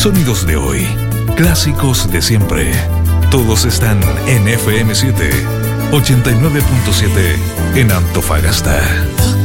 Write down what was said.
Sonidos de hoy, clásicos de siempre. Todos están en FM7 89.7 en Antofagasta.